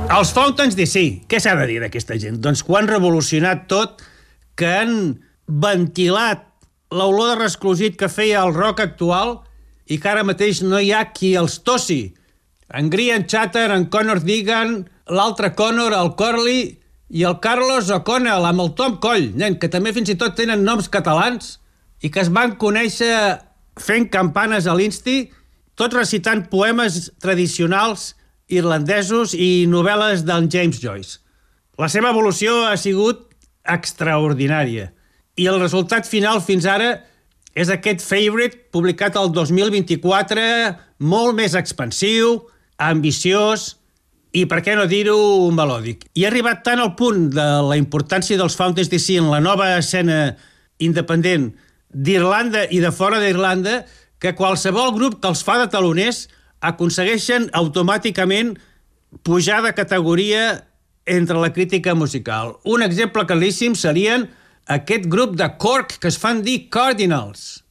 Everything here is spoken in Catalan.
Els Fountains DC, què s'ha de dir d'aquesta gent? Doncs que ho han revolucionat tot, que han ventilat l'olor de resclosit que feia el rock actual i que ara mateix no hi ha qui els tossi. En Grian Chatter, en Conor Digan, l'altre Conor, el Corley i el Carlos O'Connell, amb el Tom Coll, nen, que també fins i tot tenen noms catalans i que es van conèixer fent campanes a l'Insti, tots recitant poemes tradicionals irlandesos i novel·les d'en James Joyce. La seva evolució ha sigut extraordinària i el resultat final fins ara és aquest Favorite publicat el 2024, molt més expansiu, ambiciós i, per què no dir-ho, melòdic. I ha arribat tant al punt de la importància dels Fountains DC en la nova escena independent d'Irlanda i de fora d'Irlanda que qualsevol grup que els fa de taloners aconsegueixen automàticament pujar de categoria entre la crítica musical. Un exemple claríssim serien aquest grup de Cork que es fan dir Cardinals.